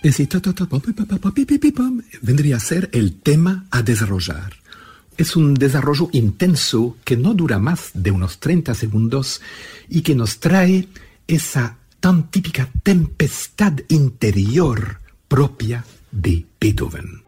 Ese vendría a ser el tema a desarrollar. Es un desarrollo intenso que no dura más de unos 30 segundos y que nos trae esa tan típica tempestad interior propia de Beethoven.